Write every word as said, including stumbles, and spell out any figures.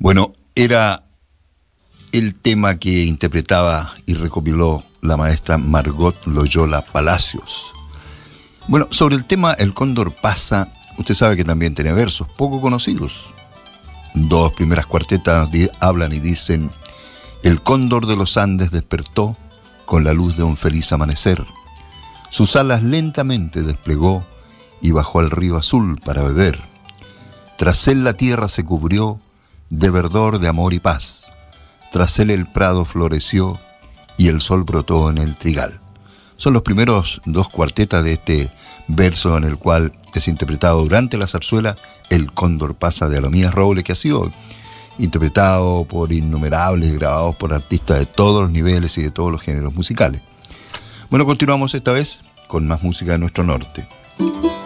Bueno, era el tema que interpretaba y recopiló la maestra Margot Loyola Palacios. Bueno, sobre el tema El Cóndor pasa, usted sabe que también tiene versos poco conocidos. Dos primeras cuartetas hablan y dicen: el cóndor de los Andes despertó con la luz de un feliz amanecer. Sus alas lentamente desplegó y bajó al río azul para beber. Tras él la tierra se cubrió de verdor, de amor y paz. Tras él el prado floreció y el sol brotó en el trigal. Son los primeros dos cuartetas de este verso en el cual es interpretado durante la zarzuela El Cóndor pasa de Alomías Robles, que ha sido interpretado por innumerables, grabados por artistas de todos los niveles y de todos los géneros musicales. Bueno, continuamos esta vez con más música de nuestro norte.